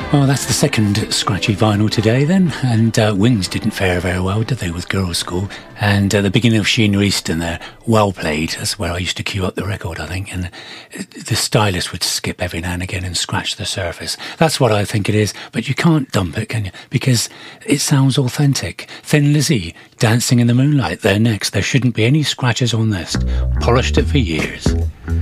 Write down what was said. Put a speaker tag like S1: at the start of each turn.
S1: Well, that's the second scratchy vinyl today then, and Wings didn't fare very well, did they, with Girls' School? And the beginning of Sheena Easton there, Well Played, that's where I used to queue up the record, I think, and the stylist would skip every now and again and scratch the surface. That's what I think it is, but you can't dump it, can you? Because it sounds authentic. Thin Lizzy, Dancing in the Moonlight, they're next. There shouldn't be any scratches on this. Polished it for years.